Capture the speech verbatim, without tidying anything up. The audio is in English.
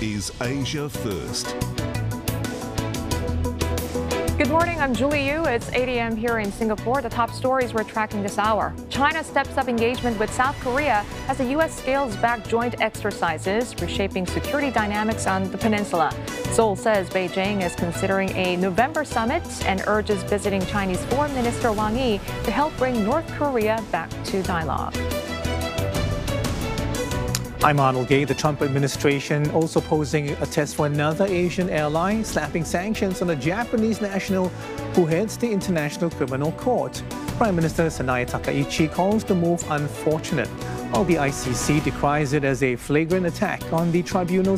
is Asia First. Good morning, I'm Julie Yu. It's eight a m here in Singapore. The top stories we're tracking this hour. China steps up engagement with South Korea as the U S scales back joint exercises, reshaping security dynamics on the peninsula. Seoul says Beijing is considering a November summit and urges visiting Chinese Foreign Minister Wang Yi to help bring North Korea back to dialogue. I'm Arnold Gay. The Trump administration also posing a test for another Asian airline, slapping sanctions on a Japanese national who heads the International Criminal Court. Prime Minister Sanae Takaichi calls the move unfortunate, while the I C C decries it as a flagrant attack on the tribunal's